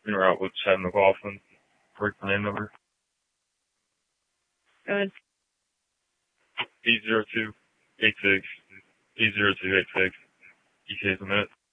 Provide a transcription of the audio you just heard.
En route with Chad McLaughlin. Break the name number. Go ahead. 80286. 80286. ETA is a minute.